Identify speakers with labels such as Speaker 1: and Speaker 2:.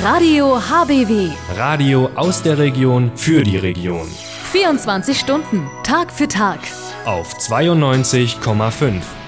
Speaker 1: Radio HBW.
Speaker 2: Radio aus der Region für die Region.
Speaker 1: 24 Stunden, Tag für Tag.
Speaker 2: Auf 92,5.